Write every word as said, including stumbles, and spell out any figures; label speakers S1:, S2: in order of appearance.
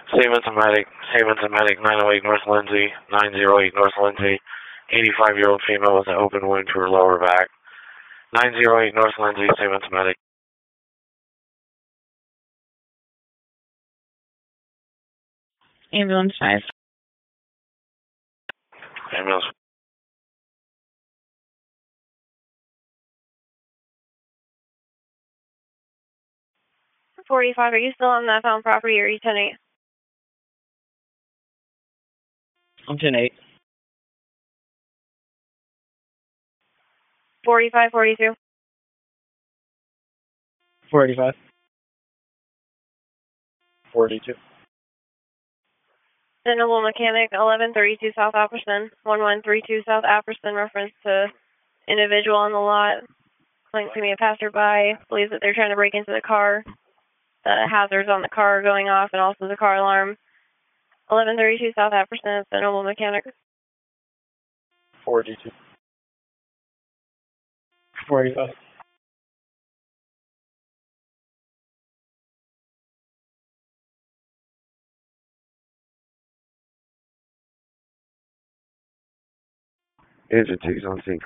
S1: Savings and Medic, Savings and Medic, nine oh eight North Lindsay, nine oh eight North Lindsay, eighty-five-year-old female with an open wound to her lower back. nine oh eight North Lindsay, Savings and Medic.
S2: Ambulance five.
S1: Ambulance.
S3: forty-five, are you still on that found property or are you ten eight?
S2: I'm ten eight.
S3: forty-five, forty-two.
S2: forty-five. forty-two.
S3: Noble Mechanic, eleven thirty-two South Apperson, eleven thirty-two South Apperson, reference to individual on the lot. Claims to be a passerby, believes that they're trying to break into the car. The hazards on the car are going off and also the car alarm. eleven thirty-two South Apperson, it's the Noble Mechanic.
S2: forty-two. forty-five.
S1: Agencies on scene.